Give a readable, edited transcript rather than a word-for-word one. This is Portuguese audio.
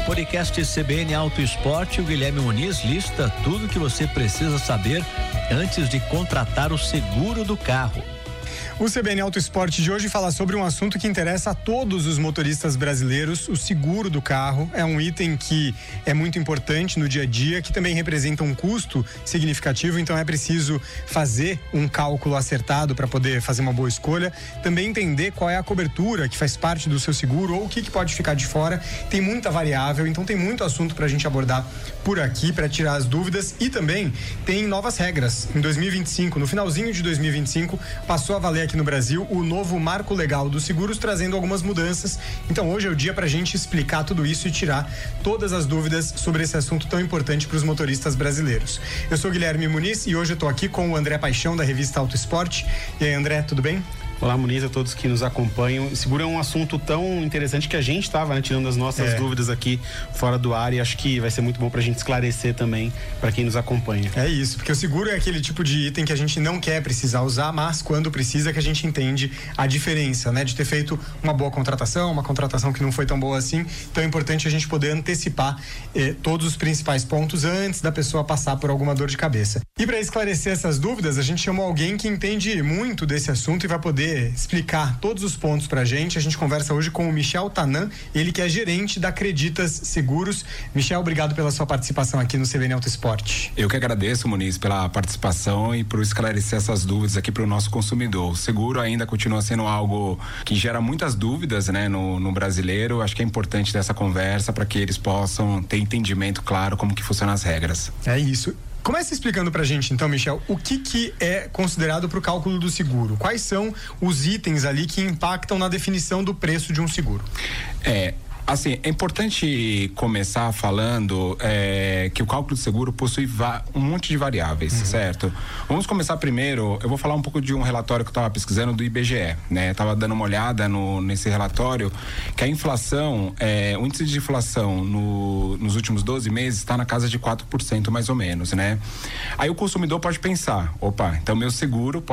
podcast CBN Auto Esporte, o Guilherme Muniz lista tudo o que você precisa saber antes de contratar o seguro do carro. O CBN Auto Esporte de hoje fala sobre um assunto que interessa a todos os motoristas brasileiros, o seguro do carro. É um item que é muito importante no dia a dia, que também representa um custo significativo, então é preciso fazer um cálculo acertado para poder fazer uma boa escolha. Também entender qual é a cobertura que faz parte do seu seguro ou o que pode ficar de fora. Tem muita variável, então tem muito assunto para a gente abordar por aqui, para tirar as dúvidas, e também tem novas regras. Em 2025, no finalzinho de 2025, passou a valer aqui no Brasil o novo Marco Legal dos Seguros, trazendo algumas mudanças. Então hoje é o dia pra gente explicar tudo isso e tirar todas as dúvidas sobre esse assunto tão importante para os motoristas brasileiros. Eu sou Guilherme Muniz e hoje eu tô aqui com o André Paixão, da revista Auto Esporte. E aí, André, tudo bem? Olá, Muniz, a todos que nos acompanham. Seguro é um assunto tão interessante que a gente estava tirando as nossas dúvidas aqui fora do ar, e acho que vai ser muito bom pra gente esclarecer também para quem nos acompanha. É isso, porque o seguro é aquele tipo de item que a gente não quer precisar usar, mas quando precisa que a gente entende a diferença, né? De ter feito uma boa contratação, uma contratação que não foi tão boa assim. Então é importante a gente poder antecipar todos os principais pontos antes da pessoa passar por alguma dor de cabeça. E para esclarecer essas dúvidas, a gente chamou alguém que entende muito desse assunto e vai poder explicar todos os pontos pra gente. A gente conversa hoje com o Michel Tanan, ele que é gerente da Acreditas Seguros. Michel, obrigado pela sua participação aqui no CBN Auto Esporte. Eu que agradeço, Muniz, pela participação e por esclarecer essas dúvidas aqui para o nosso consumidor. O seguro ainda continua sendo algo que gera muitas dúvidas, né, no brasileiro. Acho que é importante dessa conversa para que eles possam ter entendimento claro como que funcionam as regras. É isso. Comece explicando pra gente, então, Michel, o que é considerado pro cálculo do seguro? Quais são os itens ali que impactam na definição do preço de um seguro? Assim, é importante começar falando que o cálculo do seguro possui um monte de variáveis, certo? Vamos começar primeiro, eu vou falar um pouco de um relatório que eu estava pesquisando do IBGE, né? Tava dando uma olhada nesse relatório, que a inflação, o índice de inflação nos últimos 12 meses está na casa de 4% mais ou menos, né? Aí o consumidor pode pensar, opa, então meu seguro pode